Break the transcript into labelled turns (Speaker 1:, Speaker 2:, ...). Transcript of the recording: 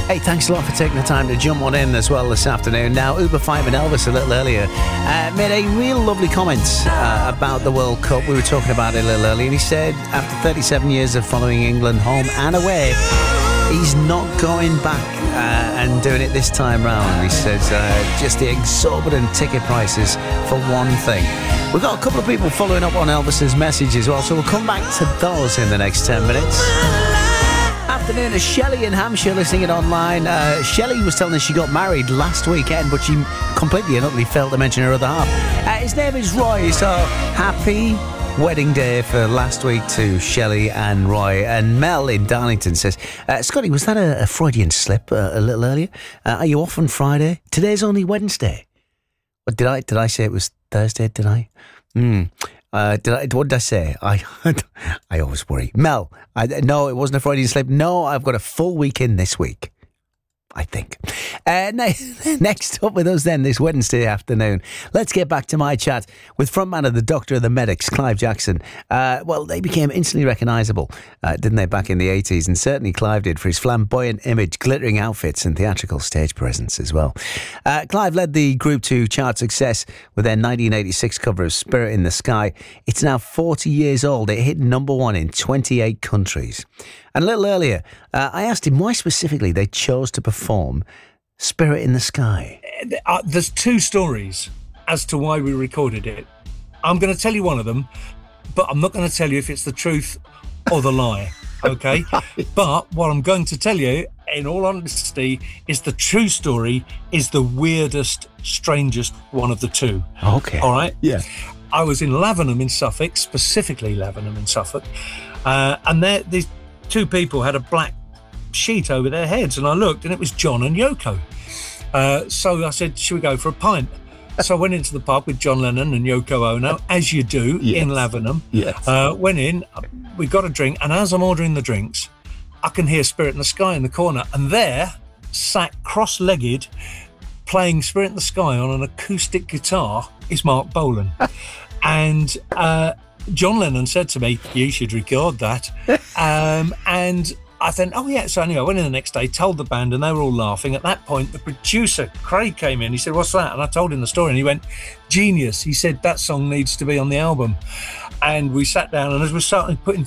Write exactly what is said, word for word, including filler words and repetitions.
Speaker 1: Hey, thanks a lot for taking the time to jump on in as well this afternoon. Now, Uber Fireman Elvis a little earlier uh, made a real lovely comment uh, about the World Cup. We were talking about it a little earlier, and he said after thirty-seven years of following England home and away, he's not going back uh, and doing it this time round. He says uh, just the exorbitant ticket prices for one thing. We've got a couple of people following up on Elvis's message as well, so we'll come back to those in the next ten minutes. Afternoon to Shelley in Hampshire listening in online. Uh, Shelley was telling us she got married last weekend, but she completely and utterly failed to mention her other half. Uh, his name is Roy, so happy wedding day for last week to Shelley and Roy. And Mel in Darlington says, uh, Scotty, was that a, a Freudian slip uh, a little earlier? Uh, are you off on Friday? Today's only Wednesday. What did I did I say it was Thursday? Did I? Hmm. Uh, did I, what did I say? I I always worry. Mel, I, no, it wasn't a Freudian slip. No, I've got a full week in this week, I think. Uh, ne- next up with us then this Wednesday afternoon, let's get back to my chat with frontman of the Doctor of the Medics, Clive Jackson. Uh, well, they became instantly recognisable, uh, didn't they, back in the eighties? And certainly Clive did for his flamboyant image, glittering outfits and theatrical stage presence as well. Uh, Clive led the group to chart success with their nineteen eighty-six cover of Spirit in the Sky. It's now forty years old. It hit number one in twenty-eight countries. And a little earlier, uh, I asked him why specifically they chose to perform Spirit in the Sky.
Speaker 2: Uh, there's two stories as to why we recorded it. I'm going to tell you one of them, but I'm not going to tell you if it's the truth or the lie, okay? Right. But what I'm going to tell you, in all honesty, is the true story is the weirdest, strangest one of the two.
Speaker 1: Okay.
Speaker 2: All right?
Speaker 1: Yeah.
Speaker 2: I was in Lavenham in Suffolk, specifically Lavenham in Suffolk, uh, and there these two people had a black sheet over their heads, and I looked and it was John and Yoko. Uh, so I said, should we go for a pint? So I went into the pub with John Lennon and Yoko Ono, as you do yes. in Lavenham.
Speaker 1: Yes.
Speaker 2: Uh, went in, we got a drink, and as I'm ordering the drinks, I can hear Spirit in the Sky in the corner, and there, sat cross-legged, playing Spirit in the Sky on an acoustic guitar, is Mark Bolan. and uh, John Lennon said to me, you should record that. um, and I thought, oh yeah. So anyway, I went in the next day, told the band, and they were all laughing. At that point, the producer, Craig, came in. He said, what's that? And I told him the story, and he went, genius. He said, that song needs to be on the album. And we sat down, and as we started putting